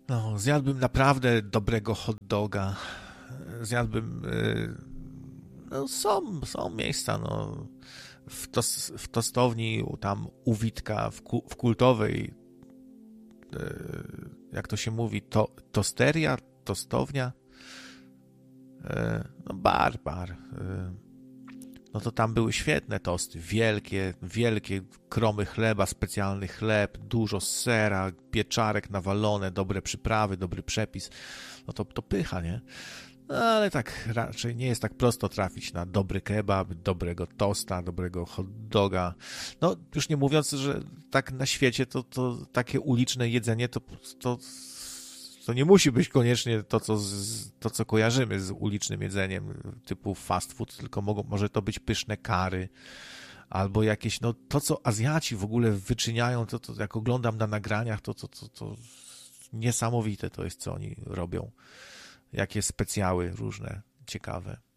No, zjadłbym naprawdę dobrego hot doga. Zjadłbym... No, są miejsca, no. W tostowni, tam u Witka, w kultowej, jak to się mówi, tosteria, tostownia, no bar. No to tam były świetne tosty, wielkie kromy chleba, specjalny chleb, dużo sera, pieczarek nawalone, dobre przyprawy, dobry przepis. No to pycha, nie? No, ale tak raczej nie jest tak prosto trafić na dobry kebab, dobrego tosta, dobrego hot doga. No już nie mówiąc, że tak na świecie to takie uliczne jedzenie to nie musi być koniecznie to, co kojarzymy z ulicznym jedzeniem typu fast food, tylko może to być pyszne kary albo jakieś, no to, co Azjaci w ogóle wyczyniają, to jak oglądam na nagraniach, to niesamowite to jest, co oni robią. Jakie specjały różne, ciekawe.